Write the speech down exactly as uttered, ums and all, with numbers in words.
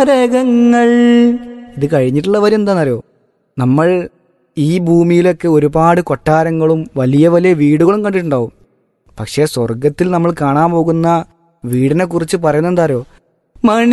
സ്മാരകങ്ങൾ. ഇത് കഴിഞ്ഞിട്ടുള്ള വരി എന്താണെന്നറിയോ? നമ്മൾ ഈ ഭൂമിയിലൊക്കെ ഒരുപാട് കൊട്ടാരങ്ങളും വലിയ വലിയ വീടുകളും കണ്ടിട്ടുണ്ടാവും. പക്ഷേ സ്വർഗത്തിൽ നമ്മൾ കാണാൻ പോകുന്ന വീടിനെ കുറിച്ച് പറയുന്നത് എന്താ അറിയോ? മണി